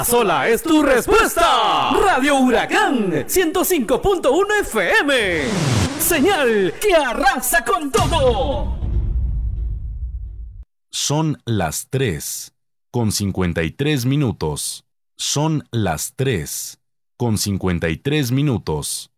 Sola es tu respuesta. Radio Huracán 105.1 FM. Señal que arrasa con todo. Son las 3:53. Son las 3:53.